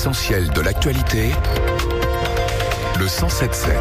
L'essentiel de l'actualité, le 107.7.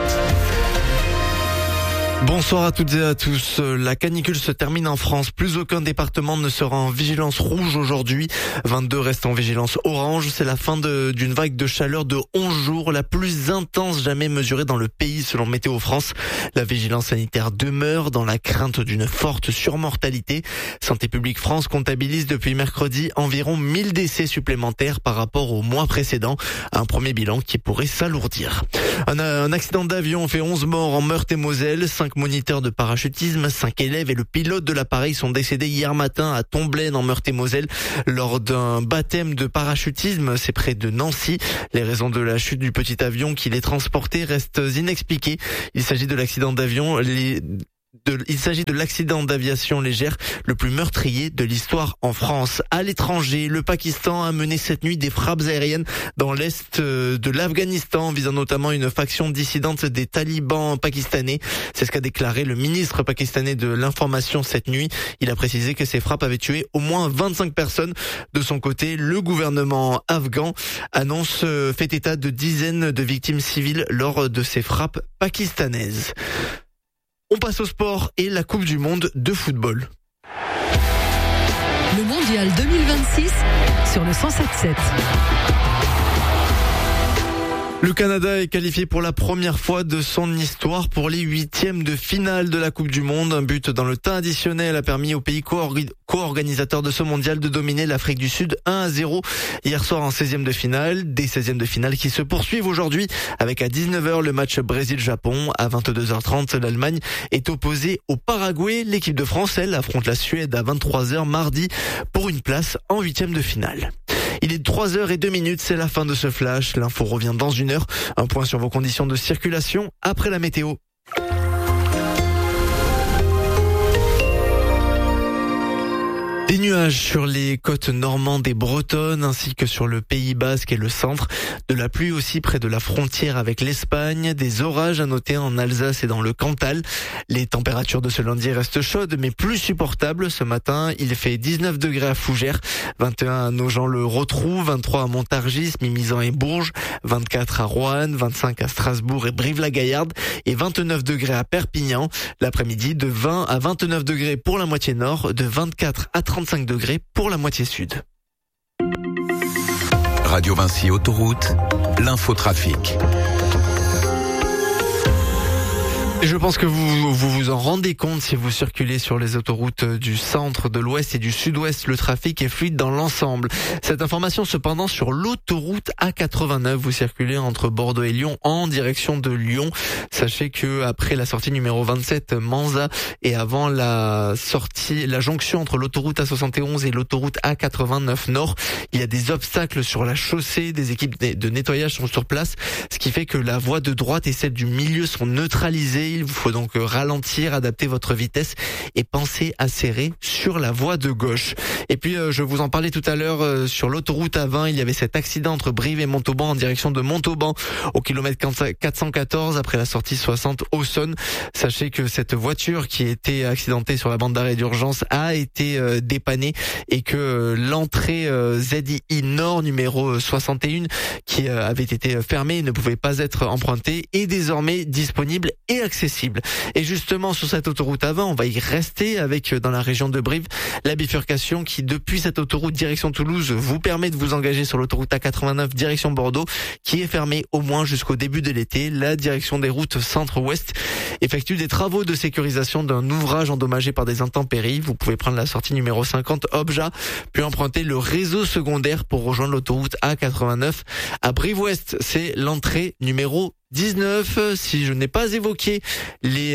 Bonsoir à toutes et à tous. La canicule se termine en France. Plus aucun département ne sera en vigilance rouge aujourd'hui. 22 restent en vigilance orange. C'est la fin d'une vague de chaleur de 11 jours, la plus intense jamais mesurée dans le pays selon Météo France. La vigilance sanitaire demeure dans la crainte d'une forte surmortalité. Santé publique France comptabilise depuis mercredi environ 1000 décès supplémentaires par rapport au mois précédent. Un premier bilan qui pourrait s'alourdir. Un accident d'avion fait 11 morts en Meurthe-et-Moselle. 5 moniteurs de parachutisme, 5 élèves et le pilote de l'appareil sont décédés hier matin à Tomblaine en Meurthe-et-Moselle lors d'un baptême de parachutisme. C'est près de Nancy. Les raisons de la chute du petit avion qui les transportait restent inexpliquées. Il s'agit de l'accident d'aviation légère le plus meurtrier de l'histoire en France. À l'étranger, le Pakistan a mené cette nuit des frappes aériennes dans l'est de l'Afghanistan, visant notamment une faction dissidente des talibans pakistanais. C'est ce qu'a déclaré le ministre pakistanais de l'information cette nuit. Il a précisé que ces frappes avaient tué au moins 25 personnes. De son côté, le gouvernement afghan fait état de dizaines de victimes civiles lors de ces frappes pakistanaises. On passe au sport et la Coupe du Monde de football. Le Mondial 2026 sur le 107.7. Le Canada est qualifié pour la première fois de son histoire pour les 8e de finale de la Coupe du Monde. Un but dans le temps additionnel a permis au pays co-organisateur de ce mondial de dominer l'Afrique du Sud 1-0 hier soir en 16e de finale. Des 16e de finale qui se poursuivent aujourd'hui avec à 19h le match Brésil-Japon. À 22h30, l'Allemagne est opposée au Paraguay. L'équipe de France, elle, affronte la Suède à 23h mardi pour une place en 8e de finale. Il est 3h02, c'est la fin de ce flash. L'info revient dans une heure. Un point sur vos conditions de circulation après la météo. Des nuages sur les côtes normandes et bretonnes ainsi que sur le Pays Basque et le centre. De la pluie aussi près de la frontière avec l'Espagne. Des orages à noter en Alsace et dans le Cantal. Les températures de ce lundi restent chaudes mais plus supportables. Ce matin, il fait 19 degrés à Fougères, 21 à Nogent-le-Rotrou, 23 à Montargis, Mimizan et Bourges, 24 à Roanne, 25 à Strasbourg et Brive-la-Gaillarde et 29 degrés à Perpignan. L'après-midi, de 20 à 29 degrés pour la moitié nord, de 24 à 35 degrés pour la moitié sud. Radio Vinci Autoroute, l'infotrafic. Et je pense que vous en rendez compte si vous circulez sur les autoroutes du centre, de l'ouest et du sud-ouest. Le trafic est fluide dans l'ensemble. Cette information cependant sur l'autoroute A89. Vous circulez entre Bordeaux et Lyon en direction de Lyon. Sachez que après la sortie numéro 27 Manza et avant la jonction entre l'autoroute A71 et l'autoroute A89 Nord, il y a des obstacles sur la chaussée. Des équipes de nettoyage sont sur place, ce qui fait que la voie de droite et celle du milieu sont neutralisées. Il vous faut donc ralentir, adapter votre vitesse et penser à serrer sur la voie de gauche. Et puis je vous en parlais tout à l'heure sur l'autoroute A20, il y avait cet accident entre Brive et Montauban en direction de Montauban au kilomètre 414 après la sortie 60 Auxonne. Sachez que cette voiture qui était accidentée sur la bande d'arrêt d'urgence a été dépannée et que l'entrée ZI Nord numéro 61 qui avait été fermée ne pouvait pas être empruntée est désormais disponible et accessible. Et justement sur cette autoroute A20, on va y rester avec dans la région de Brive la bifurcation qui depuis cette autoroute direction Toulouse vous permet de vous engager sur l'autoroute A89 direction Bordeaux qui est fermée au moins jusqu'au début de l'été. La direction des routes centre-ouest effectue des travaux de sécurisation d'un ouvrage endommagé par des intempéries. Vous pouvez prendre la sortie numéro 50 Obja puis emprunter le réseau secondaire pour rejoindre l'autoroute A89. À Brive-Ouest, c'est l'entrée numéro 19. Si je n'ai pas évoqué les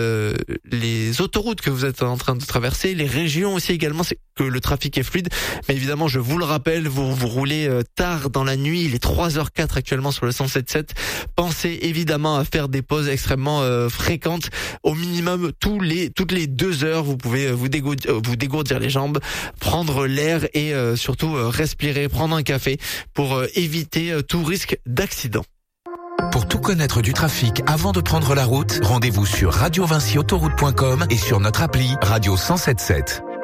autoroutes que vous êtes en train de traverser, les régions aussi également, c'est que le trafic est fluide. Mais évidemment, je vous le rappelle, vous roulez tard dans la nuit, il est 3h04 actuellement sur le 107.7. Pensez évidemment à faire des pauses extrêmement fréquentes, au minimum toutes les 2 heures. Vous pouvez vous dégourdir les jambes, prendre l'air et surtout respirer, prendre un café pour éviter tout risque d'accident. Pour tout connaître du trafic avant de prendre la route, rendez-vous sur radiovinciautoroute.com et sur notre appli Radio 107.7.